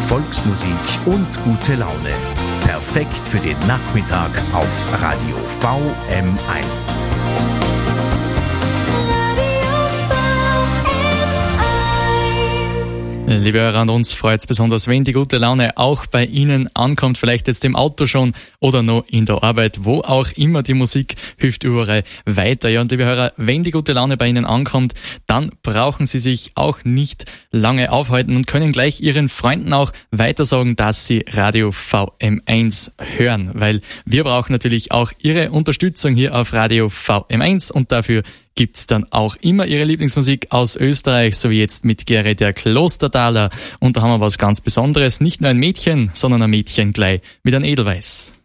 Volksmusik und gute Laune. Perfekt für den Nachmittag auf Radio VM1. Liebe Hörer, an uns freut es besonders, wenn die gute Laune auch bei Ihnen ankommt, vielleicht jetzt im Auto schon oder noch in der Arbeit, wo auch immer. Die Musik hilft überall weiter. Ja, und liebe Hörer, wenn die gute Laune bei Ihnen ankommt, dann brauchen Sie sich auch nicht lange aufhalten und können gleich Ihren Freunden auch weitersagen, dass Sie Radio VM1 hören, weil wir brauchen natürlich auch Ihre Unterstützung hier auf Radio VM1 und dafür gibt's dann auch immer Ihre Lieblingsmusik aus Österreich, so wie jetzt mit Gerrit der Klostertaler. Und da haben wir was ganz Besonderes, nicht nur ein Mädchen, sondern ein Mädchen gleich mit einem Edelweiß.